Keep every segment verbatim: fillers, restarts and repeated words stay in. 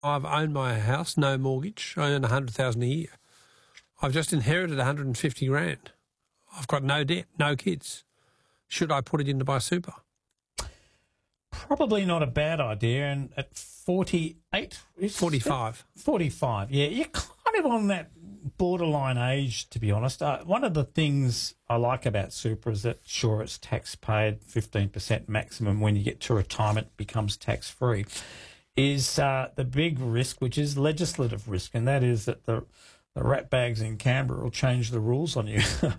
I've owned my house, no mortgage. I earn one hundred thousand dollars a year. I've just inherited one hundred fifty grand. I've got no debt, no kids. Should I put it into my super? Probably not a bad idea. And at forty-eight? forty-five. forty-five, yeah. You're kind of on that borderline age, to be honest. Uh, one of the things I like about super is that, sure, it's tax paid, fifteen percent maximum when you get to retirement, it becomes tax-free, is uh, the big risk, which is legislative risk, and that is that the the rat bags in Canberra will change the rules on you.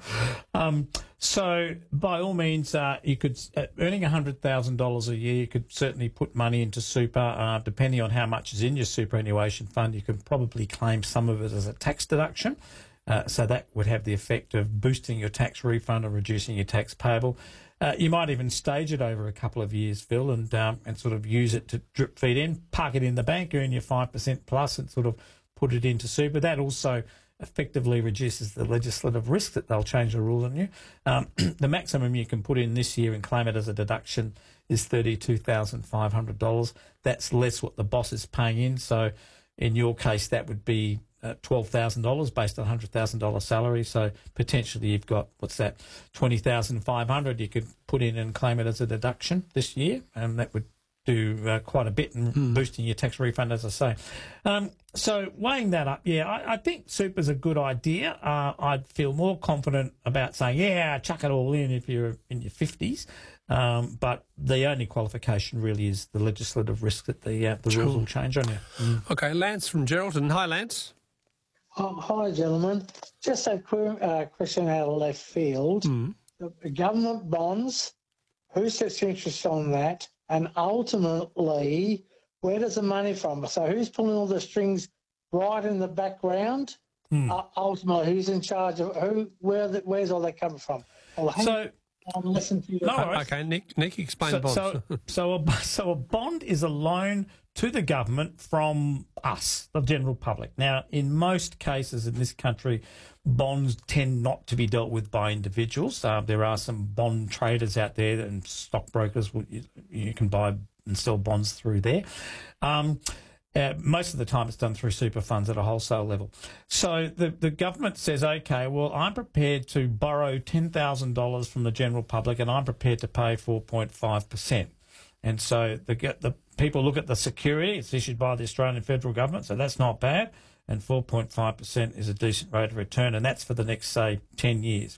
um, so, by all means, uh, you could, uh, earning one hundred thousand dollars a year, you could certainly put money into super. Uh, depending on how much is in your superannuation fund, you could probably claim some of it as a tax deduction. Uh, so that would have the effect of boosting your tax refund or reducing your tax payable. Uh, you might even stage it over a couple of years, Phil, and um, and sort of use it to drip feed in, park it in the bank, earn your five percent plus, and sort of put it into super. That also effectively reduces the legislative risk that they'll change the rules on you. Um, the maximum you can put in this year and claim it as a deduction is thirty-two thousand five hundred dollars. That's less what the boss is paying in. So in your case, that would be uh, twelve thousand dollars based on one hundred thousand dollars salary. So potentially you've got, what's that, twenty thousand five hundred dollars you could put in and claim it as a deduction this year, and that would do uh, quite a bit in mm. boosting your tax refund, as I say. Um, so weighing that up, yeah, I, I think super's a good idea. Uh, I'd feel more confident about saying, yeah, chuck it all in if you're in your fifties. Um, but the only qualification really is the legislative risk that the uh, the sure. rules will change on you. Mm. Okay, Lance from Geraldton. Hi, Lance. Oh, hi, gentlemen. Just a qu- uh, question out of left field. Mm. The government bonds, who sets interest on that? And ultimately, where does the money from? So who's pulling all the strings right in the background? Mm. Uh, ultimately, who's in charge of who? Where? The, where's all that coming from? I'll so, on, listen to you. No, uh, okay, Nick. Nick, explain so, bonds. So, so, a, so a bond is a loan to the government from us, the general public. Now, in most cases in this country, bonds tend not to be dealt with by individuals. Uh, there are some bond traders out there and stockbrokers. You, you can buy and sell bonds through there. Um, uh, most of the time it's done through super funds at a wholesale level. So the, the government says, OK, well, I'm prepared to borrow ten thousand dollars from the general public and I'm prepared to pay four point five percent. And so the, the people look at the security. It's issued by the Australian federal government, so that's not bad. And four point five percent is a decent rate of return, and that's for the next, say, ten years.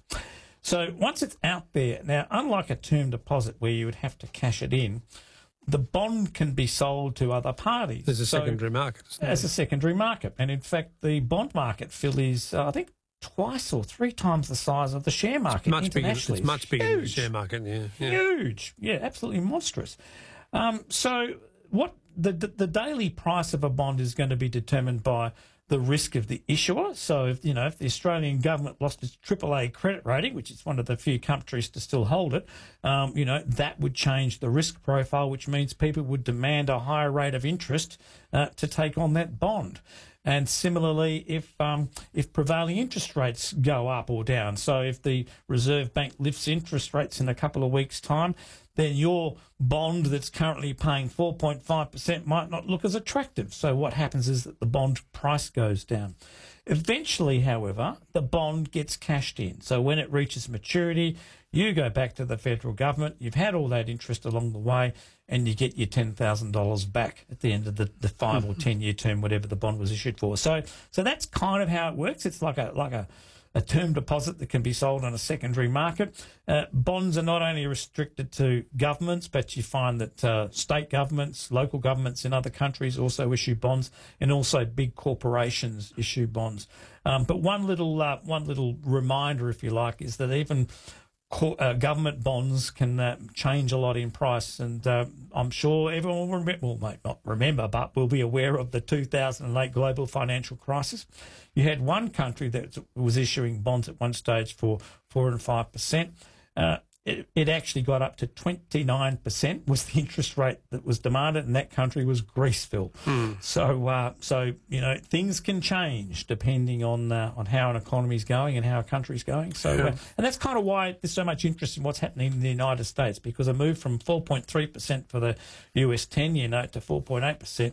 So once it's out there, now, unlike a term deposit where you would have to cash it in, the bond can be sold to other parties. There's a so, secondary market. As a secondary market. And in fact, the bond market, Phil, is, uh, I think, twice or three times the size of the share market much bigger. internationally. It's much bigger than the share market, yeah. yeah. Huge. Yeah, absolutely monstrous. Um, so what the, the the daily price of a bond is going to be determined by the risk of the issuer. So, if, you know, if the Australian government lost its triple A credit rating, which is one of the few countries to still hold it, um, you know, that would change the risk profile, which means people would demand a higher rate of interest uh, to take on that bond. And similarly, if um, if prevailing interest rates go up or down, so if the Reserve Bank lifts interest rates in a couple of weeks' time, then your bond that's currently paying four point five percent might not look as attractive. So what happens is that the bond price goes down. Eventually, however, the bond gets cashed in. So when it reaches maturity, you go back to the federal government, you've had all that interest along the way, and you get your ten thousand dollars back at the end of the, the five or ten year term, whatever the bond was issued for. So so that's kind of how it works. It's like a like a, a term deposit that can be sold on a secondary market. Uh, bonds are not only restricted to governments, but you find that uh, state governments, local governments in other countries also issue bonds, and also big corporations issue bonds. Um, but one little uh, one little reminder, if you like, is that even Uh, government bonds can uh, change a lot in price, and uh, I'm sure everyone will remember, well, may not remember, but will be aware of the two thousand eight global financial crisis. You had one country that was issuing bonds at one stage for four and five percent. Uh, it, it actually got up to twenty-nine percent was the interest rate that was demanded, and that country was Greece, Phil. Mm. So, uh, so you know, things can change depending on uh, on how an economy's going and how a country's going. So, yeah. uh, and that's kind of why there's so much interest in what's happening in the United States, because a move from four point three percent for the U S ten-year note to four point eight percent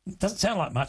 Doesn't sound like much.